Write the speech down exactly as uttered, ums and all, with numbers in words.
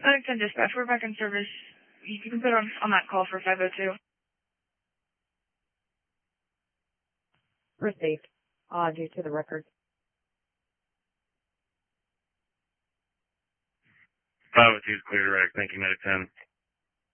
Medic ten dispatch, we're back in service. You can put on, on that call for five oh two. Received. I'll add you to the record. five oh two is clear direct. Thank you, Medic ten.